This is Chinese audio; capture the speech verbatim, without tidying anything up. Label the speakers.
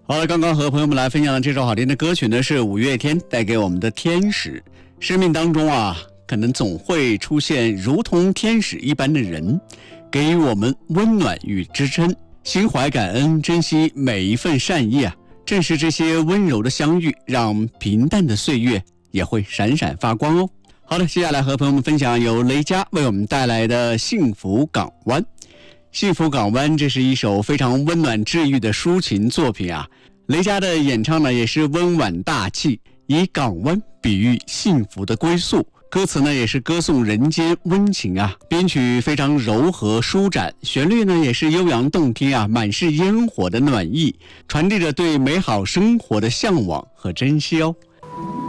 Speaker 1: 好了，刚刚和朋友们来分享的这首好听的歌曲呢，是五月天带给我们的天使。生命当中啊，可能总会出现如同天使一般的人，给予我们温暖与支撑，心怀感恩，珍惜每一份善意啊。正是这些温柔的相遇，让平淡的岁月也会闪闪发光哦。好的，接下来和朋友们分享由雷佳为我们带来的《幸福港湾》。幸福港湾，这是一首非常温暖治愈的抒情作品啊。雷佳的演唱呢也是温婉大气，以港湾比喻幸福的归宿，歌词呢也是歌颂人间温情啊，编曲非常柔和舒展，旋律呢也是悠扬动听啊，满是烟火的暖意，传递着对美好生活的向往和珍惜哦。